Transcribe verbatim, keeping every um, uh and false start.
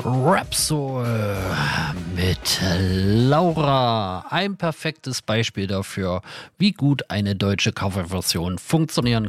Rapsoul mit Laura. Ein perfektes Beispiel dafür, wie gut eine deutsche Coverversion funktionieren